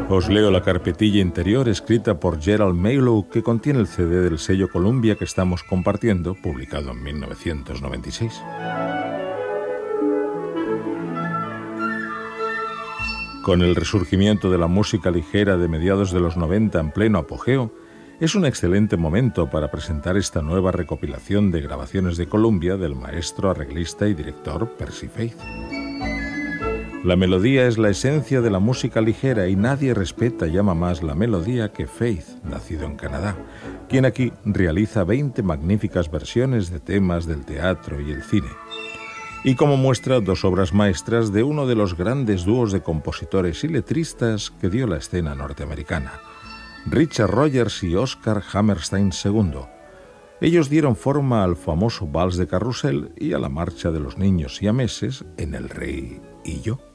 Os leo la carpetilla interior escrita por Gerald Maylow que contiene el CD del sello Columbia que estamos compartiendo, publicado en 1996. Con el resurgimiento de la música ligera de mediados de los 90 en pleno apogeo, es un excelente momento para presentar esta nueva recopilación de grabaciones de Columbia del maestro arreglista y director Percy Faith. La melodía es la esencia de la música ligera y nadie respeta y ama más la melodía que Faith, nacido en Canadá, quien aquí realiza 20 magníficas versiones de temas del teatro y el cine. Y como muestra, 2 obras maestras de uno de los grandes dúos de compositores y letristas que dio la escena norteamericana, Richard Rodgers y Oscar Hammerstein II. Ellos dieron forma al famoso Vals de Carrusel y a la Marcha de los Niños Siameses en El Rey y yo.